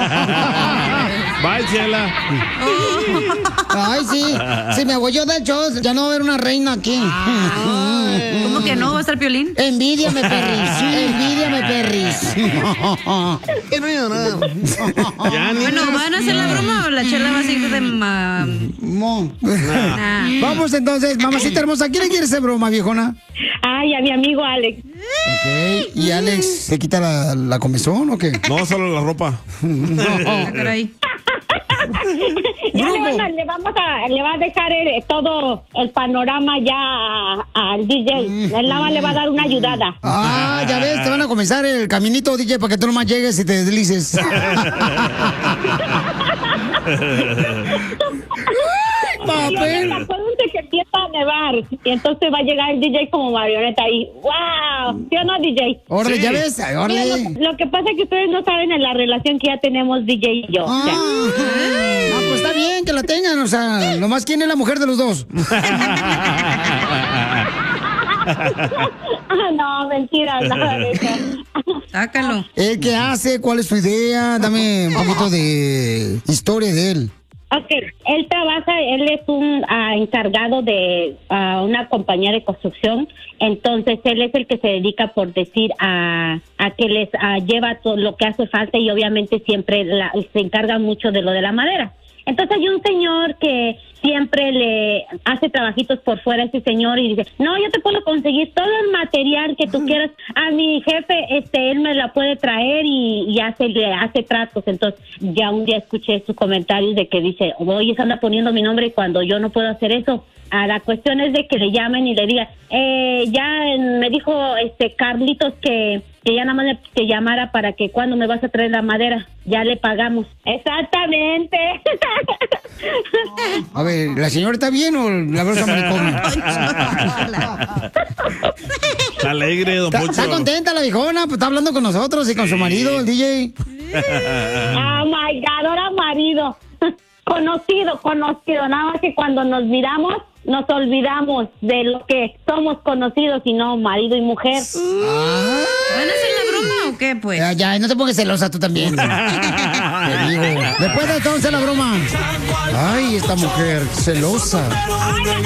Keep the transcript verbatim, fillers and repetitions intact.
Bye, Chela. Ay, sí. Si me voy yo del show, ya no va a haber una reina aquí. ¿Cómo que no? ¿Va a estar Piolín? Envídiame, perris. Envídiame, perris. Que no llora. Bueno, ¿van a hacer la broma o la Chela va a seguir de... ma- Mo. Nah. Vamos entonces, mamacita hermosa. ¿A quién le quiere hacer broma, viejona? Ay, a mi amigo Alex. Ok. ¿Y Alex se quita la, la comezón o qué? No, solo la ropa. Ah, caray. Ya le, van a- le vamos a, le va a dejar el- todo el panorama ya a- al D J. Él nada más le va a dar una ayudada. Ah, ya ves, te van a comenzar el caminito, D J, para que tú nomás llegues y te deslices. Papel. Acuérdense que empieza a nevar y entonces va a llegar el D J como marioneta y ¡wow! ¿Sí o no, D J? Órale, sí. Ya ves, órale. Mira, Lo, lo que pasa es que ustedes no saben en la relación que ya tenemos D J y yo. Ah, o sea. ah, pues está bien que la tengan, o sea, nomás quién es la mujer de los dos. No, mentira, nada de eso. Sácalo. ¿El qué hace? ¿Cuál es su idea? Dame un poquito de historia de él. Ok, él trabaja, él es un ah, encargado de ah, una compañía de construcción, entonces él es el que se dedica, por decir, a, a que les ah, lleva todo lo que hace falta y obviamente siempre la- se encarga mucho de lo de la madera. Entonces hay un señor que siempre le hace trabajitos por fuera a ese señor y dice, no, yo te puedo conseguir todo el material que tú quieras. A mi jefe, este, él me la puede traer y, y hace, le hace tratos. Entonces ya un día escuché sus comentarios de que dice, oye, se anda poniendo mi nombre cuando yo no puedo hacer eso. Ah, la cuestión es de que le llamen y le digan, eh, ya me dijo este Carlitos que, que ya nada más le que llamara para que cuando me vas a traer la madera, ya le pagamos. Exactamente. A ver, ¿la señora está bien o la brosa maricón? Está alegre, don ¿Está, Poncho. está contenta la viejona? Pues está hablando con nosotros y con su marido, el D J. Oh my God, ahora marido. Conocido, conocido. Nada más que cuando nos miramos, nos olvidamos de lo que somos conocidos y no marido y mujer. Ah. ¿Van a hacer la broma o qué, pues? Ya, ya, no te pongas celosa tú también. Te digo. Después de entonces la broma. Ay, esta mujer celosa.